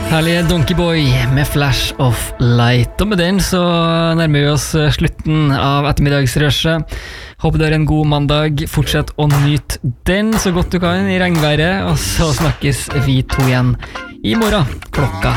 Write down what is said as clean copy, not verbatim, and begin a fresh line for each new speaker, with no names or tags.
Herlige Donkey Boy med Flash of Light. Og med den så nærmer vi oss slutten av ettermiddagsrushet. Håper du har en god mandag. Fortsett å nyte den så godt du kan i regnværet. Og så snakkes vi to igjen i morgen klokka